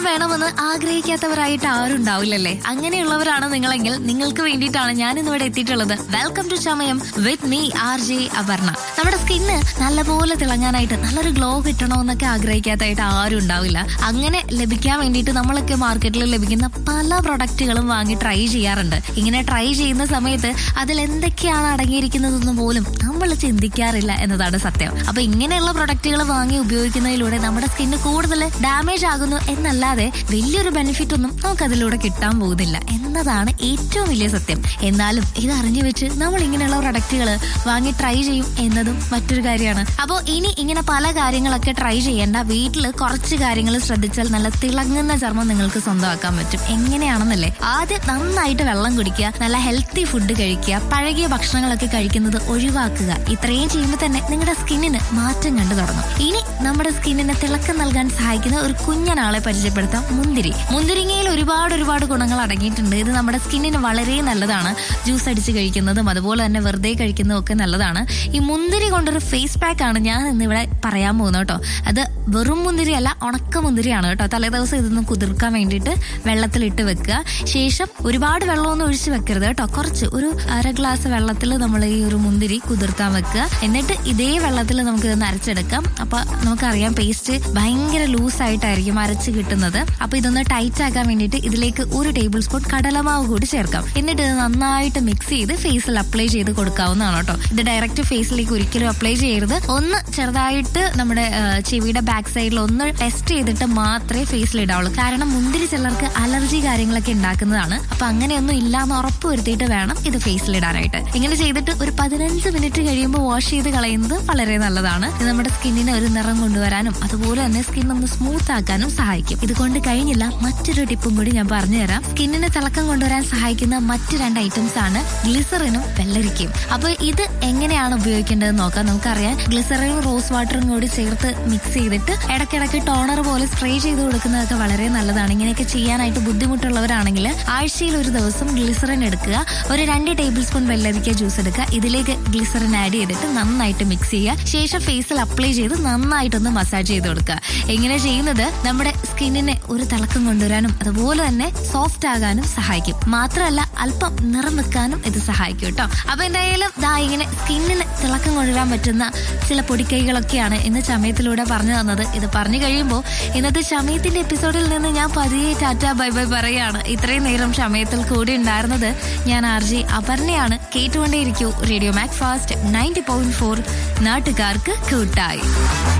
വേണമെന്ന് ആഗ്രഹിക്കാത്തവരായിട്ട് ആരും ഉണ്ടാവില്ലല്ലേ? അങ്ങനെയുള്ളവരാണ് നിങ്ങളെങ്കിൽ നിങ്ങൾക്ക് വേണ്ടിയിട്ടാണ് ഞാൻ ഇന്നിവിടെ എത്തിയിട്ടുള്ളത്. Welcome to Chamayam with me RJ Aparna. നമ്മുടെ സ്കിന്ന് നല്ലപോലെ തിളങ്ങാനായിട്ട് നല്ലൊരു ഗ്ലോ കിട്ടണമെന്നൊക്കെ ആഗ്രഹിക്കാത്തായിട്ട് ആരും ഉണ്ടാവില്ല. അങ്ങനെ ലഭിക്കാൻ വേണ്ടിയിട്ട് നമ്മളൊക്കെ മാർക്കറ്റിൽ ലഭിക്കുന്ന പല പ്രൊഡക്റ്റുകളും വാങ്ങി ട്രൈ ചെയ്യാറുണ്ട്. ഇങ്ങനെ ട്രൈ ചെയ്യുന്ന സമയത്ത് അതിൽ എന്തൊക്കെയാണ് അടങ്ങിയിരിക്കുന്നതെന്ന് പോലും നമ്മൾ ചിന്തിക്കാറില്ല എന്നതാണ് സത്യം. അപ്പൊ ഇങ്ങനെയുള്ള പ്രൊഡക്റ്റുകൾ വാങ്ങി ഉപയോഗിക്കുന്നതിലൂടെ നമ്മുടെ സ്കിന്ന് കൂടുതൽ ഡാമേജ് ആകുന്നു എന്നല്ലാതെ വലിയൊരു ബെനിഫിറ്റ് ഒന്നും നമുക്ക് അതിലൂടെ കിട്ടാൻ പോകുന്നില്ല എന്നതാണ് ഏറ്റവും വലിയ സത്യം. എന്നാലും ഇത് അറിഞ്ഞു വെച്ച് നമ്മൾ ഇങ്ങനെയുള്ള പ്രൊഡക്റ്റുകൾ വാങ്ങി ട്രൈ ചെയ്യും എന്നതും മറ്റൊരു കാര്യമാണ്. അപ്പോൾ ഇനി ഇങ്ങനെ പല കാര്യങ്ങളൊക്കെ ട്രൈ ചെയ്യേണ്ട, വീട്ടിൽ കുറച്ച് കാര്യങ്ങൾ ശ്രദ്ധിച്ചാൽ നല്ല തിളങ്ങുന്ന ചർമ്മം നിങ്ങൾക്ക് സ്വന്തമാക്കാൻ പറ്റും. എങ്ങനെയാണെന്നല്ലേ? ആദ്യം നന്നായിട്ട് വെള്ളം കുടിക്കുക, നല്ല ഹെൽത്തി ഫുഡ് കഴിക്കുക, പഴകിയ ഭക്ഷണങ്ങളൊക്കെ കഴിക്കുന്നത് ഒഴിവാക്കുക. ഇത്രയും ചെയ്യുമ്പോൾ തന്നെ നിങ്ങളുടെ സ്കിന്നിന് മാറ്റം കണ്ടു തുടങ്ങും. ഇനി നമ്മുടെ സ്കിന്നിന് തിളക്കം നൽകാൻ സഹായിക്കുന്ന ഒരു കുഞ്ഞനാളെ പരിചയപ്പെടുത്താം. മുന്തിരിങ്ങയിൽ ഒരുപാട് ഗുണങ്ങൾ അടങ്ങിയിട്ടുണ്ട്. ഇത് നമ്മുടെ സ്കിന്നിന് വളരെ നല്ലതാണ്. ജ്യൂസ് അടിച്ച് കഴിക്കുന്നതും അതുപോലെ തന്നെ വെറുതെ കഴിക്കുന്നതും ഒക്കെ നല്ലതാണ്. ഈ മുന്തിരി കൊണ്ടൊരു ഫേസ് പാക്ക് ആണ് ഞാൻ ഇന്നിവിടെ പറയാൻ പോകുന്നത് കേട്ടോ. അത് വെറും മുന്തിരി അല്ല, ഉണക്ക മുന്തിരിയാണ് കേട്ടോ. തലേദിവസം ഇതൊന്ന് കുതിർക്കാൻ വേണ്ടിയിട്ട് വെള്ളത്തിലിട്ട് വെക്കുക. ശേഷം ഒരുപാട് വെള്ളമൊന്നും ഒഴിച്ച് വെക്കരുത് കേട്ടോ. കുറച്ച് ഒരു 1/2 ഗ്ലാസ് വെള്ളത്തിൽ നമ്മൾ ഈ ഒരു മുന്തിരി കുതിർക്കാൻ വെക്കുക. എന്നിട്ട് ഇതേ വെള്ളത്തിൽ നമുക്ക് ഇതൊന്ന് അരച്ചെടുക്കാം. അപ്പൊ നമുക്കറിയാം പേസ്റ്റ് ഭയങ്കര ലൂസായിട്ടായിരിക്കും അരച്ച് കിട്ടുന്നത്. അപ്പൊ ഇതൊന്ന് ടൈറ്റ് ആക്കാൻ വേണ്ടിയിട്ട് ഇതിലേക്ക് 1 ടേബിൾ സ്പൂൺ കടലമാവ് കൂടി ചേർക്കാം. എന്നിട്ട് ഇത് നന്നായിട്ട് മിക്സ് ചെയ്ത് ഫേസിൽ അപ്ലൈ ചെയ്ത് കൊടുക്കാവുന്നതാണ് കേട്ടോ. ഇത് ഡയറക്റ്റ് ഫേസിലേക്ക് ഒരിക്കലും അപ്ലൈ ചെയ്യരുത്. ഒന്ന് ചെറുതായിട്ട് നമ്മുടെ ചെവിയുടെ ബാക്ക് സൈഡിൽ ഒന്ന് ടെസ്റ്റ് ചെയ്തിട്ട് മാത്രമേ ഫേസിൽ ഇടാവുള്ളൂ. കാരണം മുന്തിരി ചിലർക്ക് അലർജി കാര്യങ്ങളൊക്കെ ഉണ്ടാക്കുന്നതാണ്. അപ്പൊ അങ്ങനെയൊന്നും ഇല്ലാന്ന് ഉറപ്പ് വരുത്തിയിട്ട് വേണം ഇത് ഫേസിൽ ഇടാനായിട്ട്. ഇങ്ങനെ ചെയ്തിട്ട് ഒരു 15 മിനിറ്റ് കഴിയുമ്പോൾ വാഷ് ചെയ്ത് കളയുന്നത് വളരെ നല്ലതാണ്. ഇത് നമ്മുടെ സ്കിന്നിന് ഒരു നിറം കൊണ്ടുവരാനും അതുപോലെ തന്നെ സ്കിൻ ഒന്ന് സ്മൂത്ത് ആക്കാനും സഹായിക്കും. ഇതുകൊണ്ട് കഴിഞ്ഞില്ല, മറ്റൊരു ടിപ്പും കൂടി ഞാൻ പറഞ്ഞുതരാം. സ്കിന്നിന് തിളക്കം കൊണ്ടുവരാൻ സഹായിക്കുന്ന മറ്റ് 2 ഐറ്റംസ് ആണ് ഗ്ലിസറിനും വെള്ളരിക്കയും. അപ്പൊ ഇത് എങ്ങനെയാണ് ഉപയോഗിക്കേണ്ടത് നോക്കാം. നമുക്കറിയാം, ഗ്ലിസറിനും റോസ് വാട്ടറും കൂടി ചേർത്ത് മിക്സ് ചെയ്തിട്ട് ഇടയ്ക്കിടയ്ക്ക് ടോണർ പോലെ സ്പ്രേ ചെയ്ത് കൊടുക്കുന്നതൊക്കെ വളരെ നല്ലതാണ്. ഇങ്ങനെയൊക്കെ ചെയ്യാനായിട്ട് ബുദ്ധിമുട്ടുള്ളവരാണെങ്കിൽ ആഴ്ചയിൽ ഒരു ദിവസം ഗ്ലിസറിൻ എടുക്കുക. ഒരു 2 ടേബിൾ സ്പൂൺ വെള്ളരിക്ക ജ്യൂസ് എടുക്കുക. ഇതിലേക്ക് ഗ്ലിസറിൻ ആഡ് ചെയ്തിട്ട് നന്നായിട്ട് മിക്സ് ചെയ്യുക. ശേഷം ഫേസിൽ അപ്ലൈ ചെയ്ത് നന്നായിട്ടൊന്ന് മസാജ് ചെയ്ത് കൊടുക്കുക. ഇങ്ങനെ ചെയ്യുന്നത് നമ്മുടെ സ്കിന്നിനെ ഒരു തിളക്കം കൊണ്ടുവരാനും അതുപോലെ തന്നെ സോഫ്റ്റ് ആകാനും സഹായിക്കും. മാത്രമല്ല അല്പം നിറം വെക്കാനും ഇത് സഹായിക്കും കേട്ടോ. അപ്പൊ എന്തായാലും ഇങ്ങനെ സ്കിന്നിന് തിളക്കം കൊണ്ടുവരാൻ പറ്റുന്ന ചില പൊടിക്കൈകളൊക്കെയാണ് ഇന്ന് ചമയത്തിലൂടെ പറഞ്ഞു തന്നത്. ഇത് പറഞ്ഞു കഴിയുമ്പോൾ ഇന്നത്തെ ചമയത്തിന്റെ എപ്പിസോഡിൽ നിന്ന് ഞാൻ പതിയെ ടാറ്റ ബൈ ബൈ പറയാണ്. ഇത്രയും നേരം ചമയത്തിൽ കൂടി ഉണ്ടായിരുന്നത് ഞാൻ RJ അപർണയാണ്. കേട്ടുകൊണ്ടേയിരിക്കൂ റേഡിയോ മാക് ഫാസ്റ്റ് 90.4, നാട്ടുകാർക്ക് കൂട്ടായി.